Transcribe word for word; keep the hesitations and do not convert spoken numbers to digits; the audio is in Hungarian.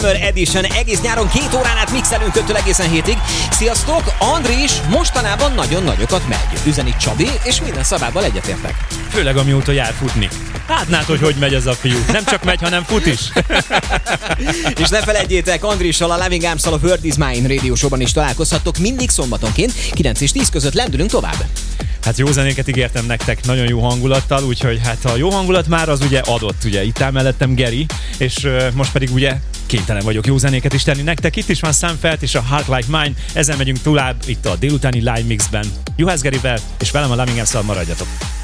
Edition. Egész nyáron két órán át mixelünk öttől egészen hétig. Sziasztok! Andris mostanában nagyon nagyokat megy. Üzeni Csabi, és minden szavával egyetértek. Főleg amióta jár futni. Látnád, hogy hogy megy ez a fiú. Nem csak megy, hanem fut is. És ne felejtjétek, Andrissal, a Loving Arms-szal a World is Mine Radio Show-ban is találkozhattok mindig szombatonként, kilenc és tíz között lendülünk tovább. Hát jó zenéket ígértem nektek, nagyon jó hangulattal, úgyhogy hát a jó hangulat már az ugye adott, ugye itt áll mellettem Geri, és uh, most pedig ugye kénytelen vagyok jó zenéket is tenni nektek. Itt is van Sam Feldt és a Heart Like Mine, ezzel megyünk tovább itt a délutáni Live Mixben. Juhász Gerivel, és velem a Loving Arms-szal maradjatok.